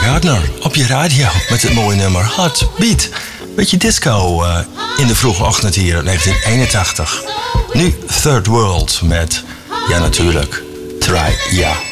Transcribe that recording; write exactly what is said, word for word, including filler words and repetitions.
Gardner op je radio met het mooie nummer Hot Beat. Beetje disco uh, in de vroege ochtend hier in negentien eenentachtig. Nu Third World met, ja natuurlijk, Try Ya.